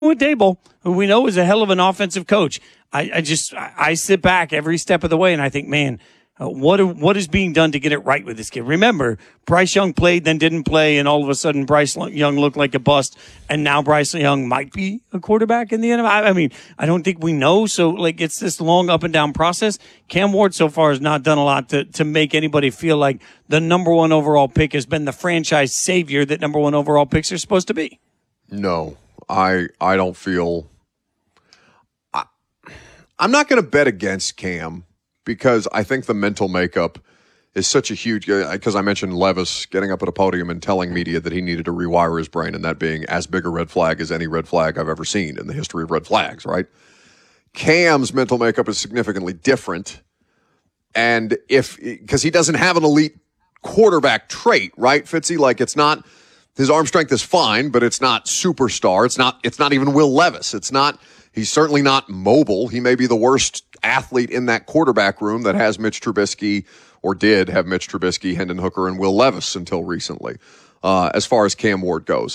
with Daboll, who we know is a hell of an offensive coach. I sit back every step of the way and I think, man, what is being done to get it right with this kid? Remember, Bryce Young played, then didn't play, and all of a sudden Bryce Young looked like a bust, and now Bryce Young might be a quarterback in the NFL. I mean, I don't think we know, so it's this long up and down process. Cam Ward so far has not done a lot to make anybody feel like the number one overall pick has been the franchise savior that number one overall picks are supposed to be. No, I don't feel. I'm not going to bet against Cam, because I think the mental makeup is such a huge, because I mentioned Levis getting up at a podium and telling media that he needed to rewire his brain, and that being as big a red flag as any red flag I've ever seen in the history of red flags, right? Cam's mental makeup is significantly different. And because he doesn't have an elite quarterback trait, right, Fitzy? It's not, his arm strength is fine, but it's not superstar. It's not even Will Levis. He's certainly not mobile. He may be the worst athlete in that quarterback room that has Mitch Trubisky, or did have Mitch Trubisky, Hendon Hooker, and Will Levis until recently. As far as Cam Ward goes,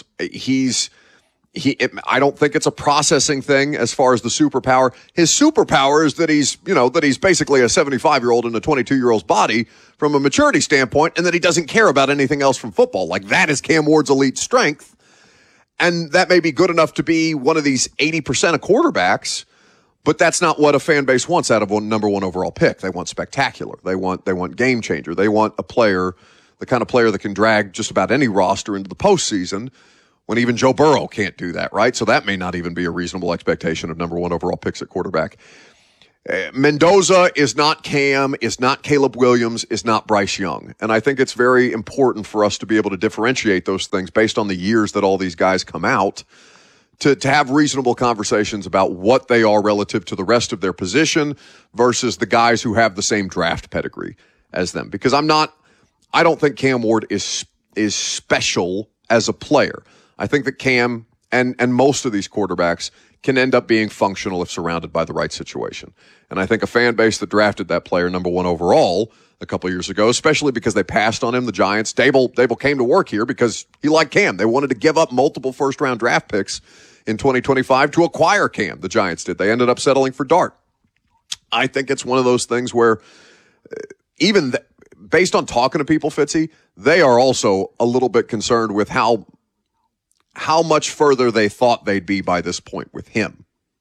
I don't think it's a processing thing as far as the superpower. His superpower is that he's basically a 75-year-old in a 22-year-old's body from a maturity standpoint, and that he doesn't care about anything else from football. That is Cam Ward's elite strength. And that may be good enough to be one of these 80% of quarterbacks, but that's not what a fan base wants out of a number one overall pick. They want spectacular. They want game changer. They want a player, the kind of player that can drag just about any roster into the postseason, when even Joe Burrow can't do that, right? So that may not even be a reasonable expectation of number one overall picks at quarterback. Mendoza is not Cam, is not Caleb Williams, is not Bryce Young. And I think it's very important for us to be able to differentiate those things based on the years that all these guys come out, to have reasonable conversations about what they are relative to the rest of their position versus the guys who have the same draft pedigree as them. Because I don't think Cam Ward is special as a player. I think that Cam and most of these quarterbacks can end up being functional if surrounded by the right situation. And I think a fan base that drafted that player number one overall a couple of years ago, especially because they passed on him, the Giants, Daboll came to work here because he liked Cam. They wanted to give up multiple first-round draft picks in 2025 to acquire Cam, the Giants did. They ended up settling for Dart. I think it's one of those things where based on talking to people, Fitzy, they are also a little bit concerned with how much further they thought they'd be by this point with him.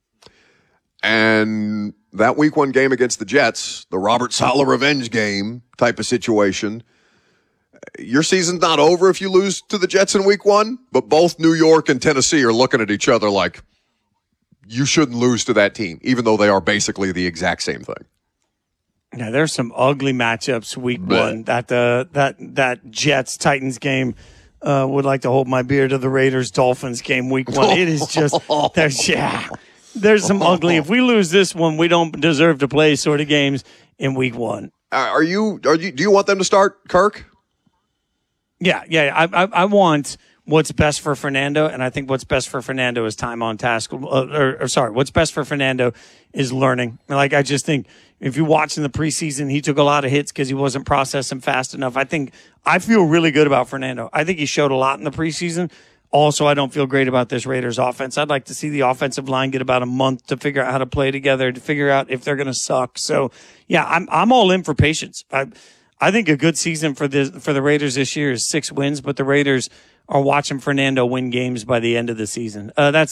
And that week one game against the Jets, the Robert Saleh revenge game type of situation, your season's not over if you lose to the Jets in week one, but both New York and Tennessee are looking at each other like, you shouldn't lose to that team, even though they are basically the exact same thing. Yeah, there's some ugly matchups week one. That Jets-Titans game, would like to hold my beer to the Raiders-Dolphins game week one. It is just, there's some ugly. If we lose this one, we don't deserve to play sort of games in week one. Do you want them to start Kirk? Yeah. I want what's best for Fernando, and I think what's best for Fernando is time on task. What's best for Fernando is learning. I just think if you watch in the preseason, he took a lot of hits because he wasn't processing fast enough. I feel really good about Fernando. I think he showed a lot in the preseason. Also, I don't feel great about this Raiders offense. I'd like to see the offensive line get about a month to figure out how to play together, to figure out if they're going to suck. So, yeah, I'm all in for patience. I think a good season for the Raiders this year is 6 wins, but the Raiders are watching Fernando win games by the end of the season.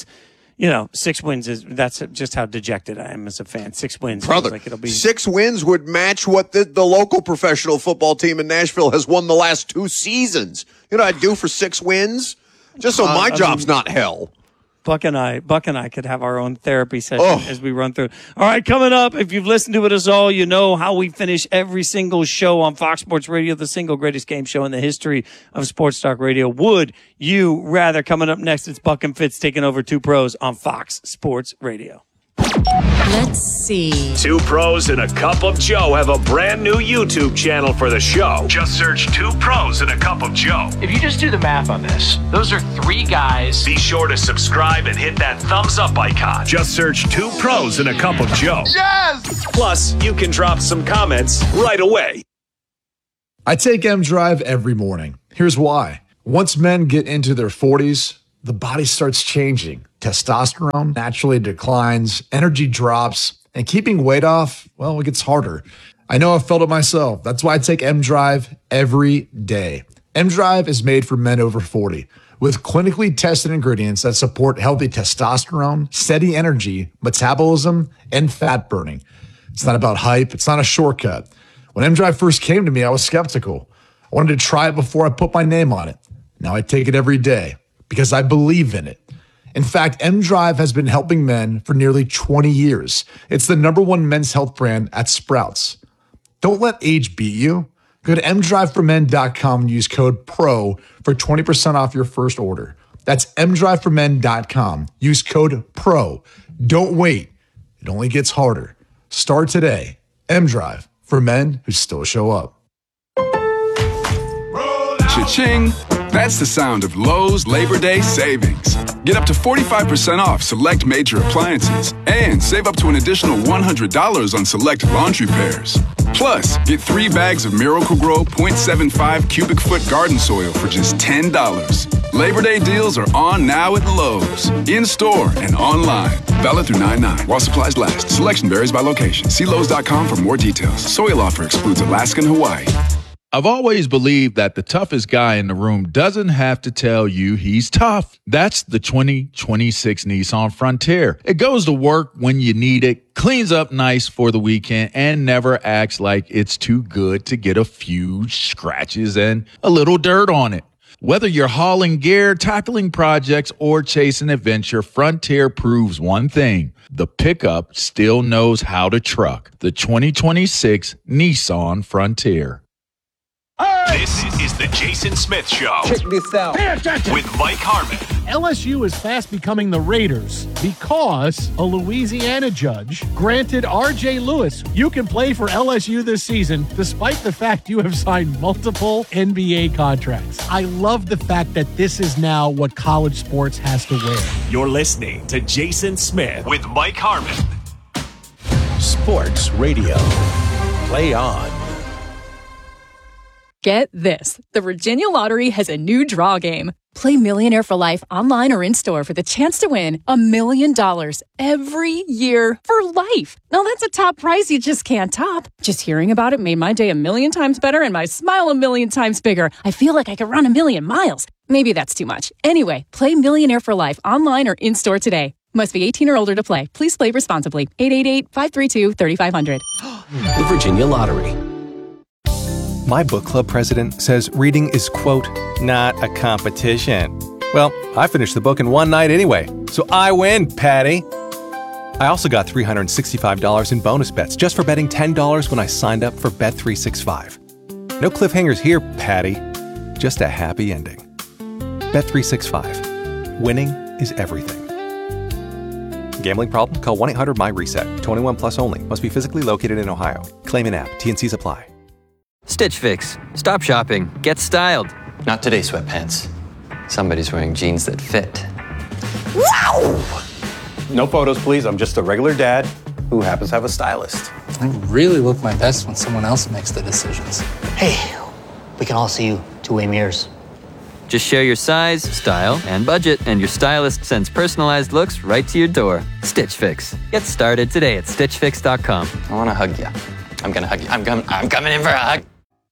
6 wins that's just how dejected I am as a fan. 6 wins. Brother, like it'll be 6 wins would match what the local professional football team in Nashville has won the last 2 seasons. You know what I'd do for 6 wins? Just so my job's not hell. Buck and I could have our own therapy session as we run through. All right, coming up, if you've listened to it us all, you know how we finish every single show on Fox Sports Radio, the single greatest game show in the history of sports talk radio. Would you rather? Coming up next, it's Buck and Fitz taking over 2 Pros on Fox Sports Radio. Let's see. 2 Pros and a Cup of Joe have a brand new YouTube channel for the show. Just search 2 Pros and a Cup of Joe. If you just do the math on this, those are 3 guys. Be sure to subscribe and hit that thumbs up icon. Just search 2 Pros and a Cup of Joe. Yes! Plus, you can drop some comments right away. I take M Drive every morning. Here's why. Once men get into their 40s, the body starts changing. Testosterone naturally declines, energy drops, and keeping weight off, well, it gets harder. I know I've felt it myself. That's why I take M-Drive every day. M-Drive is made for men over 40 with clinically tested ingredients that support healthy testosterone, steady energy, metabolism, and fat burning. It's not about hype. It's not a shortcut. When M-Drive first came to me, I was skeptical. I wanted to try it before I put my name on it. Now I take it every day because I believe in it. In fact, M-Drive has been helping men for nearly 20 years. It's the #1 men's health brand at Sprouts. Don't let age beat you. Go to mdriveformen.com and use code PRO for 20% off your first order. That's mdriveformen.com. Use code PRO. Don't wait. It only gets harder. Start today. M-Drive, for men who still show up. Cha-ching! That's the sound of Lowe's Labor Day savings. Get up to 45% off select major appliances and save up to an additional $100 on select laundry pairs. Plus, get 3 bags of Miracle-Gro 0.75 cubic foot garden soil for just $10. Labor Day deals are on now at Lowe's, in-store and online. Valid through 9/9 while supplies last. Selection varies by location. See Lowe's.com for more details. Soil offer excludes Alaska and Hawaii. I've always believed that the toughest guy in the room doesn't have to tell you he's tough. That's the 2026 Nissan Frontier. It goes to work when you need it, cleans up nice for the weekend, and never acts like it's too good to get a few scratches and a little dirt on it. Whether you're hauling gear, tackling projects, or chasing adventure, Frontier proves one thing. The pickup still knows how to truck. The 2026 Nissan Frontier. This is the Jason Smith Show. Check this out. With Mike Harmon. LSU is fast becoming the Raiders because a Louisiana judge granted R.J. Lewis, you can play for LSU this season despite the fact you have signed multiple NBA contracts. I love the fact that this is now what college sports has to wear. You're listening to Jason Smith with Mike Harmon. Sports Radio. Play on. Get this. The Virginia Lottery has a new draw game. Play Millionaire for Life online or in-store for the chance to win $1 million every year for life. Now, that's a top prize you just can't top. Just hearing about it made my day 1,000,000 times better and my smile 1,000,000 times bigger. I feel like I could run 1,000,000 miles. Maybe that's too much. Anyway, play Millionaire for Life online or in-store today. Must be 18 or older to play. Please play responsibly. 888-532-3500. The Virginia Lottery. My book club president says reading is, quote, not a competition. Well, I finished the book in one night anyway, so I win, Patty. I also got $365 in bonus bets just for betting $10 when I signed up for Bet365. No cliffhangers here, Patty. Just a happy ending. Bet365. Winning is everything. Gambling problem? Call 1-800-MY-RESET. 21 plus only. Must be physically located in Ohio. Claim in app. T&Cs apply. Stitch Fix. Stop shopping. Get styled. Not today, sweatpants. Somebody's wearing jeans that fit. Wow! No photos, please. I'm just a regular dad who happens to have a stylist. I really look my best when someone else makes the decisions. Hey, we can all see you two-way mirrors. Just share your size, style, and budget, and your stylist sends personalized looks right to your door. Stitch Fix. Get started today at StitchFix.com. I want to hug you. I'm going to hug you. I'm coming in for a hug.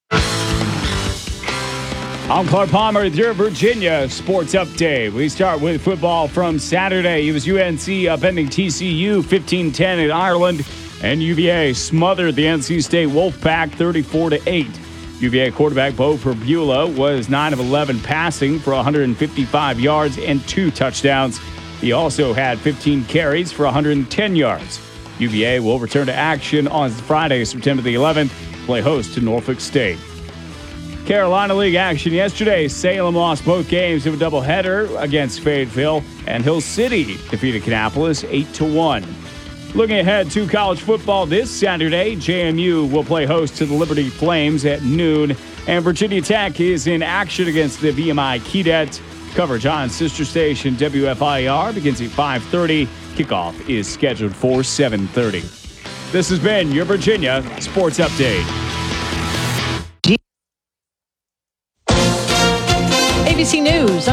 I'm Clark Palmer with your Virginia Sports Update. We start with football from Saturday. It was UNC upending TCU 15-10 in Ireland, and UVA smothered the NC State Wolfpack 34-8. UVA quarterback Bo Perbula was 9 of 11 passing for 155 yards and 2 touchdowns. He also had 15 carries for 110 yards. UVA will return to action on Friday, September the 11th, play host to Norfolk State. Carolina League action yesterday. Salem lost both games of a doubleheader against Fayetteville, and Hill City defeated Kannapolis 8-1. Looking ahead to college football this Saturday, JMU will play host to the Liberty Flames at noon, and Virginia Tech is in action against the VMI Keydets. Coverage on sister station WFIR begins at 5:30. Kickoff is scheduled for 7:30. This has been your Virginia Sports Update. ABC News, I'm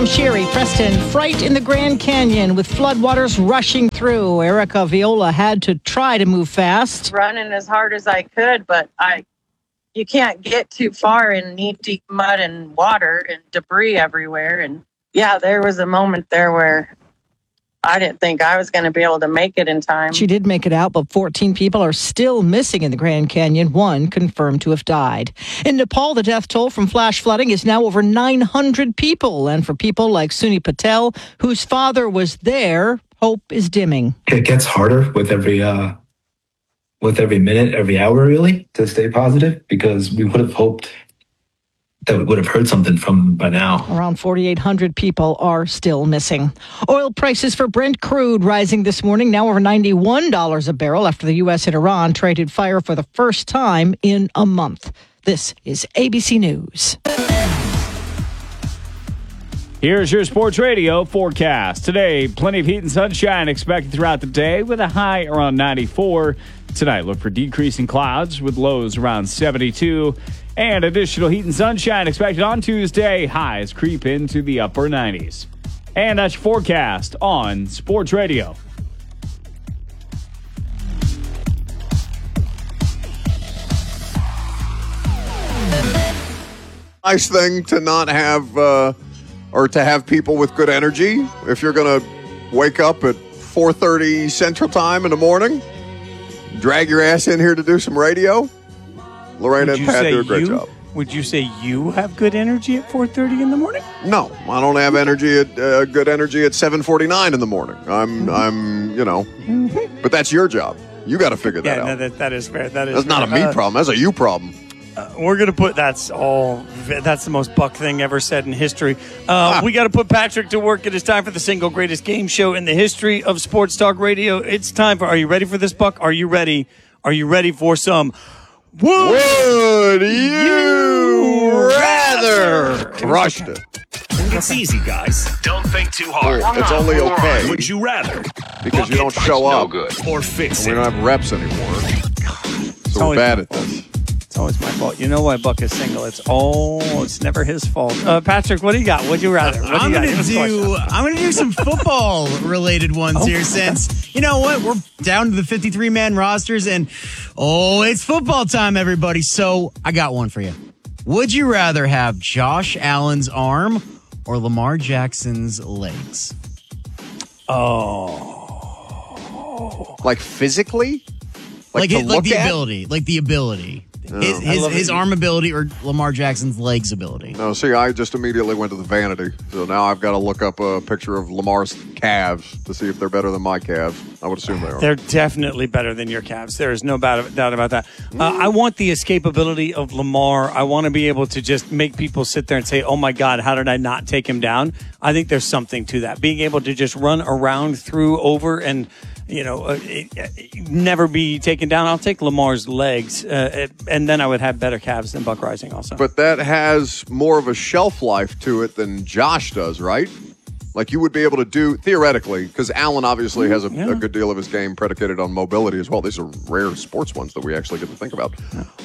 Sherry, Preston, fright in the Grand Canyon with floodwaters rushing through. Erica Viola had to try to move fast. Running as hard as I could, but you can't get too far in knee-deep mud and water and debris everywhere. And yeah, there was a moment there where I didn't think I was going to be able to make it in time. She did make it out, but 14 people are still missing in the Grand Canyon, one confirmed to have died. In Nepal, the death toll from flash flooding is now over 900 people. And for people like Suni Patel, whose father was there, hope is dimming. It gets harder with every minute, every hour, really, to stay positive, because we would have hoped that we would have heard something from them by now. Around 4,800 people are still missing. Oil prices for Brent crude rising this morning, now over $91 a barrel after the U.S. and Iran traded fire for the first time in a month. This is ABC News. Here's your Sports Radio forecast. Today, plenty of heat and sunshine expected throughout the day with a high around 94. Tonight, look for decreasing clouds with lows around 72. And additional heat and sunshine expected on Tuesday. Highs creep into the upper 90s. And that's your forecast on Sports Radio. Nice thing to not have, or to have people with good energy. If you're going to wake up at 4:30 Central Time in the morning, drag your ass in here to do some radio. Lorena and Pat do a great job. Would you say you have good energy at 4:30 in the morning? No, I don't have energy at good energy at 7:49 in the morning. I'm but that's your job. You got to figure that out. No, that is fair. That's not a me problem. That's a you problem. We're going to put that's the most Buck thing ever said in history. We got to put Patrick to work. It is time for the single greatest game show in the history of Sports Talk Radio. It's time for, are you ready for this, Buck? Are you ready? Are you ready for some Would You Rather? Crushed it. It's easy, guys. Don't think too hard. It's only okay. Would you rather? Because you don't show up. Or fix We it. don't have reps anymore. So we're bad at this. It's always my fault. You know why Buck is single? It's never his fault. Patrick, what do you got? Would you rather? I'm gonna do some football related ones here, since you know what, we're down to the 53-man rosters, and it's football time, everybody. So I got one for you. Would you rather have Josh Allen's arm or Lamar Jackson's legs? Like physically? Like the ability. His arm ability or Lamar Jackson's legs ability? No, see, I just immediately went to the vanity. So now I've got to look up a picture of Lamar's calves to see if they're better than my calves. I would assume they are. They're definitely better than your calves. There is no doubt about that. I want the escapability of Lamar. I want to be able to just make people sit there and say, oh, my God, how did I not take him down? I think there's something to that. Being able to just run around, through, over, and never be taken down. I'll take Lamar's legs, and then I would have better calves than Buck Rising also. But that has more of a shelf life to it than Josh does, right? Like you would be able to do, theoretically, because Allen obviously has a good deal of his game predicated on mobility as well. These are rare sports ones that we actually get to think about.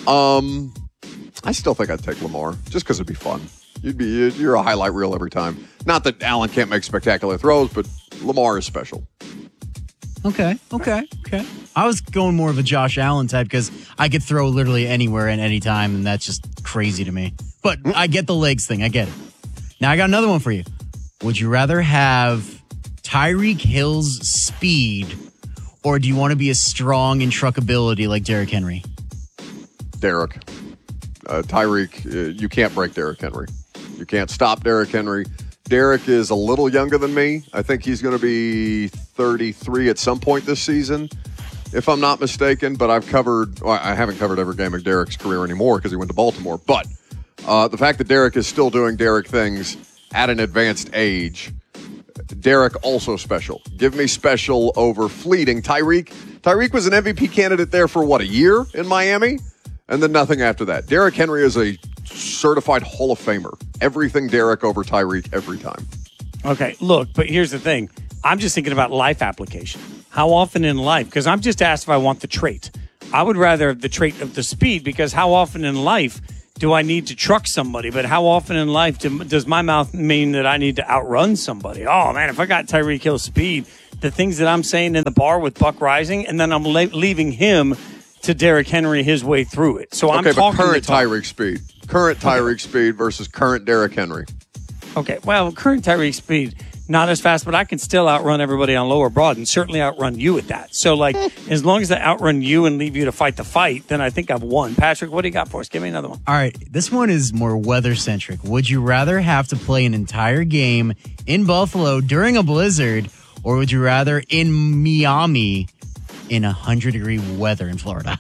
I still think I'd take Lamar, just because it'd be fun. You're a highlight reel every time. Not that Allen can't make spectacular throws, but Lamar is special. Okay. I was going more of a Josh Allen type because I could throw literally anywhere and any time, and that's just crazy to me. But I get the legs thing. I get it. Now I got another one for you. Would you rather have Tyreek Hill's speed, or do you want to be as strong in truckability like Derrick Henry? Derrick. Tyreek, you can't break Derrick Henry. You can't stop Derrick Henry. Derrick is a little younger than me. I think he's going to be 33 at some point this season, if I'm not mistaken. But I haven't covered every game of Derrick's career anymore because he went to Baltimore. But the fact that Derrick is still doing Derrick things at an advanced age, Derrick also special. Give me special over fleeting. Tyreek was an MVP candidate there for, a year in Miami? And then nothing after that. Derrick Henry is a certified Hall of Famer. Everything Derrick over Tyreek every time. Okay, look, but here's the thing. I'm just thinking about life application. How often in life? Because I'm just asked if I want the trait. I would rather the trait of the speed, because how often in life do I need to truck somebody? But how often in life does my mouth mean that I need to outrun somebody? Oh, man, if I got Tyreek Hill speed, the things that I'm saying in the bar with Buck Rising, and then I'm leaving him to Derrick Henry his way through it. So I'm talking current Tyreek speed. Current Tyreek speed versus current Derrick Henry. Okay, well, current Tyreek speed, not as fast, but I can still outrun everybody on lower broad and certainly outrun you at that. So, like, as long as I outrun you and leave you to fight the fight, then I think I've won. Patrick, what do you got for us? Give me another one. All right, this one is more weather-centric. Would you rather have to play an entire game in Buffalo during a blizzard, or would you rather in Miami in 100-degree weather in Florida?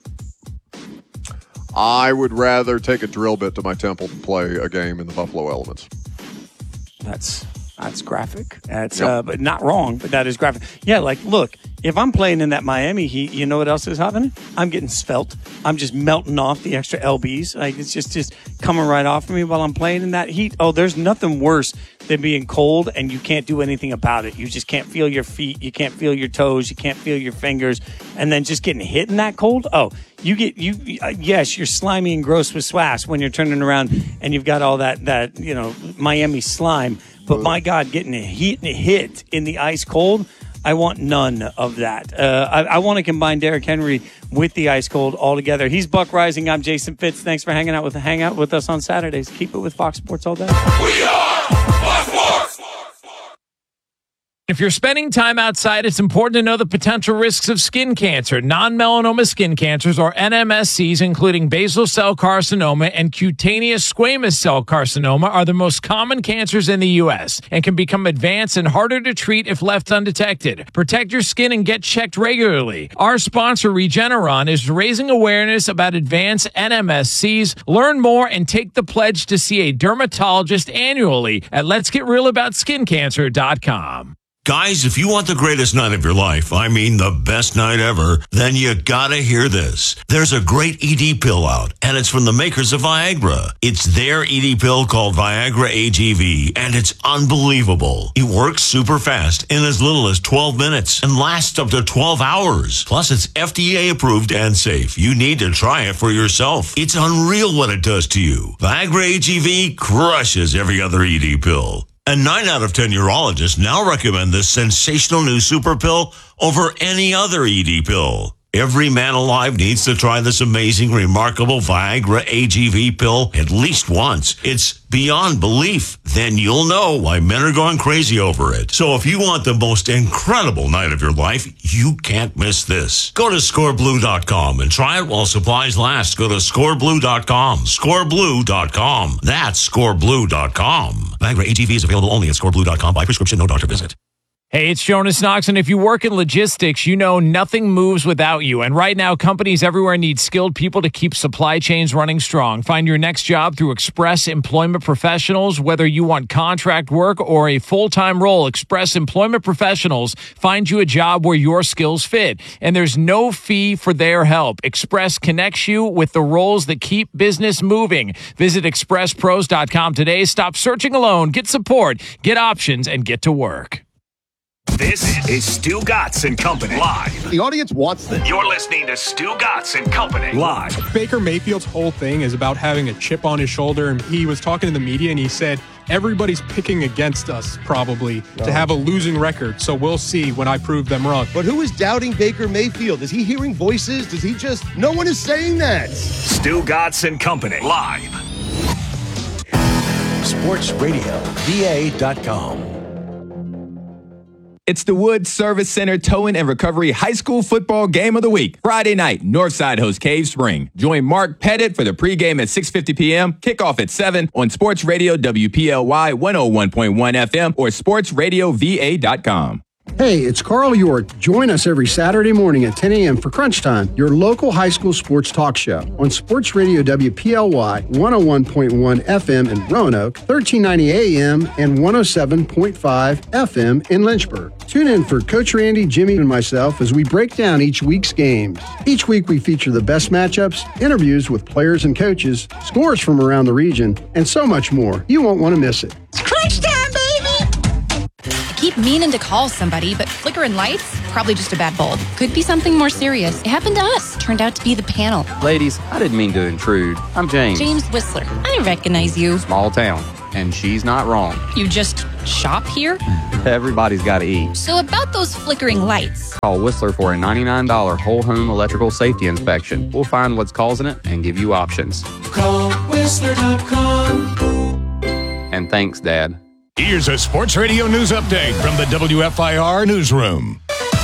I would rather take a drill bit to my temple than play a game in the Buffalo elements. That's graphic. That's but not wrong, but that is graphic. Yeah, like, look, if I'm playing in that Miami Heat, you know what else is happening? I'm getting svelte. I'm just melting off the extra LBs. Like, it's just coming right off of me while I'm playing in that heat. Oh, there's nothing worse than being cold and you can't do anything about it. You just can't feel your feet. You can't feel your toes. You can't feel your fingers. And then just getting hit in that cold. Oh, yes, you're slimy and gross with swass when you're turning around and you've got all that Miami slime. But my God, getting hit in the ice cold, I want none of that. I want to combine Derrick Henry with the ice cold all together. He's Buck Rising. I'm Jason Fitz. Thanks for hanging out with us on Saturdays. Keep it with Fox Sports all day. We are Fox Sports. If you're spending time outside, it's important to know the potential risks of skin cancer. Non-melanoma skin cancers, or NMSCs, including basal cell carcinoma and cutaneous squamous cell carcinoma, are the most common cancers in the U.S. and can become advanced and harder to treat if left undetected. Protect your skin and get checked regularly. Our sponsor, Regeneron, is raising awareness about advanced NMSCs. Learn more and take the pledge to see a dermatologist annually at letsgetrealaboutSkinCancer.com. Guys, if you want the greatest night of your life, I mean the best night ever, then you gotta hear this. There's a great ED pill out, and it's from the makers of Viagra. It's their ED pill called Viagra AGV, and it's unbelievable. It works super fast in as little as 12 minutes and lasts up to 12 hours. Plus, it's FDA approved and safe. You need to try it for yourself. It's unreal what it does to you. Viagra AGV crushes every other ED pill. And 9 out of 10 urologists now recommend this sensational new super pill over any other ED pill. Every man alive needs to try this amazing, remarkable Viagra AGV pill at least once. It's beyond belief. Then you'll know why men are going crazy over it. So if you want the most incredible night of your life, you can't miss this. Go to scoreblue.com and try it while supplies last. Go to scoreblue.com. Scoreblue.com. That's scoreblue.com. Viagra AGV is available only at scoreblue.com by prescription, no doctor visit. Hey, it's Jonas Knox, and if you work in logistics, you know nothing moves without you. And right now, companies everywhere need skilled people to keep supply chains running strong. Find your next job through Express Employment Professionals. Whether you want contract work or a full-time role, Express Employment Professionals find you a job where your skills fit. And there's no fee for their help. Express connects you with the roles that keep business moving. Visit expresspros.com today. Stop searching alone. Get support, get options, and get to work. This is Stu Gatz and Company live. The audience wants this. You're listening to Stu Gatz and Company live. Baker Mayfield's whole thing is about having a chip on his shoulder, and he was talking to the media and he said, everybody's picking against us probably to have a losing record, so we'll see when I prove them wrong. But who is doubting Baker Mayfield? Is he hearing voices? Does he just... No one is saying that. Stu Gatz and Company live. SportsRadioVA.com. It's the Wood Service Center Towing and Recovery High School Football Game of the Week. Friday night, Northside hosts Cave Spring. Join Mark Pettit for the pregame at 6:50 p.m., kickoff at 7 on Sports Radio WPLY 101.1 FM or SportsRadioVA.com. Hey, it's Carl York. Join us every Saturday morning at 10 a.m. for Crunch Time, your local high school sports talk show on Sports Radio WPLY 101.1 FM in Roanoke, 1390 AM and 107.5 FM in Lynchburg. Tune in for Coach Randy, Jimmy, and myself as we break down each week's games. Each week we feature the best matchups, interviews with players and coaches, scores from around the region, and so much more. You won't want to miss it. It's Crunch Time, baby! I keep meaning to call somebody, but flickering lights? Probably just a bad bulb. Could be something more serious. It happened to us. Turned out to be the panel. Ladies, I didn't mean to intrude. I'm James. James Whistler. I recognize you. Small town. And she's not wrong. You just shop here? Everybody's got to eat. So about those flickering lights. Call Whistler for a $99 whole home electrical safety inspection. We'll find what's causing it and give you options. Call Whistler.com. And thanks, Dad. Here's a Sports Radio News update from the WFIR Newsroom.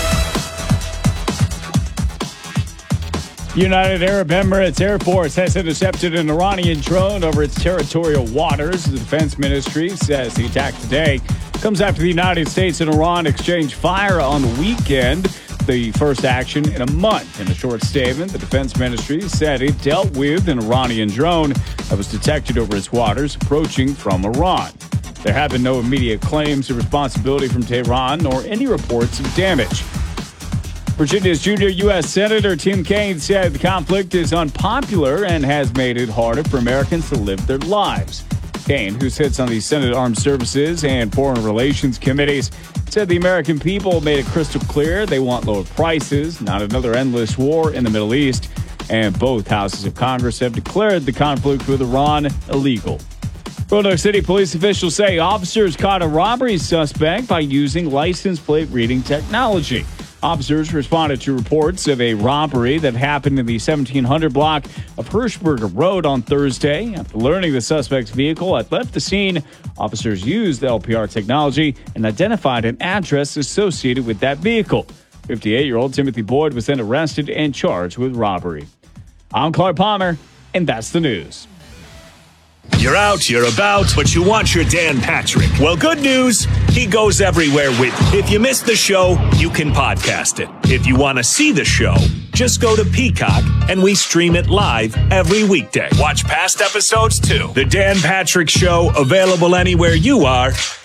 United Arab Emirates Air Force has intercepted an Iranian drone over its territorial waters. The defense ministry says the attack today comes after the United States and Iran exchanged fire on the weekend, the first action in a month. In a short statement, the defense ministry said it dealt with an Iranian drone that was detected over its waters approaching from Iran. There have been no immediate claims of responsibility from Tehran nor any reports of damage. Virginia's junior U.S. Senator Tim Kaine said the conflict is unpopular and has made it harder for Americans to live their lives. Kaine, who sits on the Senate Armed Services and Foreign Relations Committees, said the American people made it crystal clear they want lower prices, not another endless war in the Middle East, and both houses of Congress have declared the conflict with Iran illegal. Roanoke City police officials say officers caught a robbery suspect by using license plate reading technology. Officers responded to reports of a robbery that happened in the 1700 block of Hirschberger Road on Thursday. After learning the suspect's vehicle had left the scene, officers used the LPR technology and identified an address associated with that vehicle. 58-year-old Timothy Boyd was then arrested and charged with robbery. I'm Clark Palmer, and that's the news. You're out, you're about, but you want your Dan Patrick. Well, good news, he goes everywhere with you. If you missed the show, you can podcast it. If you want to see the show, just go to Peacock and we stream it live every weekday. Watch past episodes too. The Dan Patrick Show, available anywhere you are